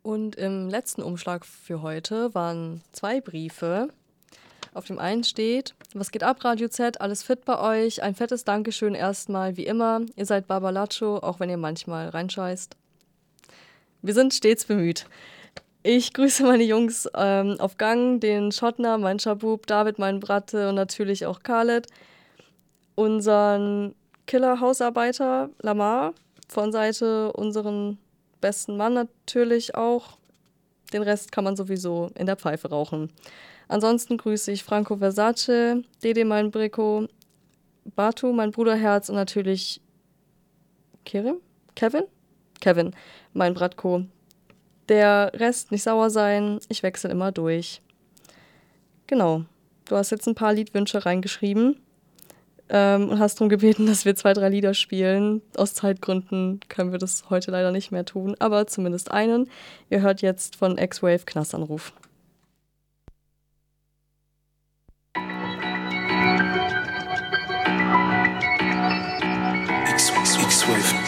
Und im letzten Umschlag für heute waren 2 Briefe. Auf dem einen steht: Was geht ab, Radio Z? Alles fit bei euch? Ein fettes Dankeschön erstmal, wie immer. Ihr seid Barbalacho, auch wenn ihr manchmal reinscheißt. Wir sind stets bemüht. Ich grüße meine Jungs auf Gang, den Schottner, meinen Schabub, David, meinen Bratte und natürlich auch Khaled. Unseren Killer-Hausarbeiter Lamar, von Seite unseren besten Mann natürlich auch. Den Rest kann man sowieso in der Pfeife rauchen. Ansonsten grüße ich Franco Versace, Dede, mein Brico, Batu, mein Bruderherz und natürlich Kevin, mein Bratko. Der Rest nicht sauer sein, ich wechsle immer durch. Genau, du hast jetzt ein paar Liedwünsche reingeschrieben und hast darum gebeten, dass wir 2, 3 Lieder spielen. Aus Zeitgründen können wir das heute leider nicht mehr tun, aber zumindest einen. Ihr hört jetzt von X-Wave Knassanruf. X-Wave.